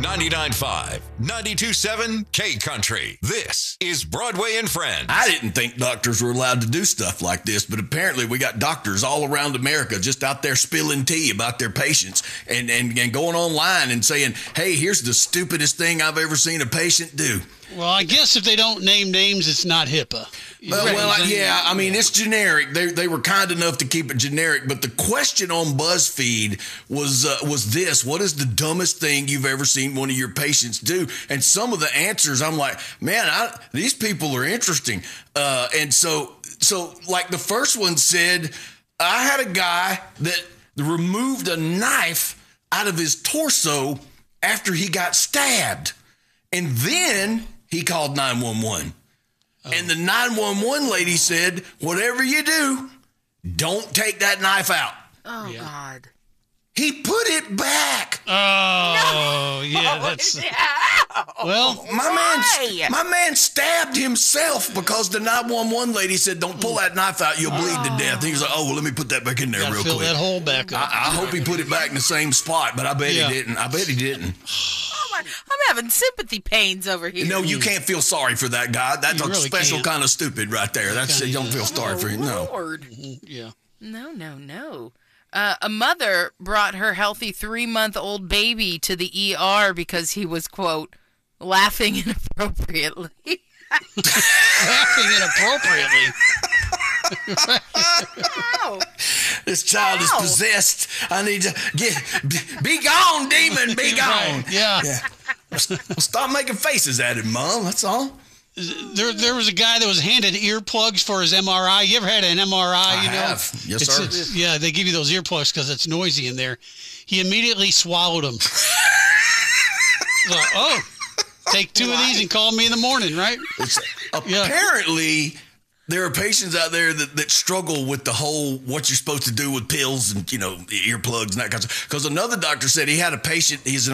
99.5, 92.7 K Country. This is Broadway and Friends. I didn't think doctors were allowed to do stuff like this, but apparently we got doctors all around America just out there spilling tea about their patients and going online and saying, hey, here's the stupidest thing I've ever seen a patient do. Well, I guess if they don't name names, it's not HIPAA. I mean, it's generic. They were kind enough to keep it generic, but the question on BuzzFeed was this: what is the dumbest thing you've ever seen one of your patients do? And some of the answers, I'm like, man, these people are interesting. And so like the first one said, I had a guy that removed a knife out of his torso after he got stabbed, and then he called 911. Oh. And the 911 lady said, whatever you do, don't take that knife out. Oh, yeah. God. He put it back. Oh, no. Yeah, that's... No. Well, my man stabbed himself because the 911 lady said, don't pull that knife out, you'll bleed to death. He was like, oh, well, let me put that back in there real fill quick. That hole back up. I hope he put it back in the same spot, but I bet he didn't. I bet he didn't. I'm having sympathy pains over here. No, you can't feel sorry for that guy. That's you a really special can't. kind of stupid right there. You don't feel sorry for him. No. Lord. Yeah. No. A mother brought her healthy 3-month-old baby to the ER because he was, quote, laughing inappropriately. Laughing inappropriately? Ow. This child is possessed. I need to be gone, demon, be gone. Right. Yeah. Stop making faces at him, Mom. That's all. There was a guy that was handed earplugs for his MRI. You ever had an MRI? I have. Yes, sir. Yeah, they give you those earplugs because it's noisy in there. He immediately swallowed them. Like, take 2 of these and call me in the morning, right? Apparently, there are patients out there that struggle with the whole what you're supposed to do with pills and, earplugs and that kind of stuff. Because another doctor said he had a patient, he's an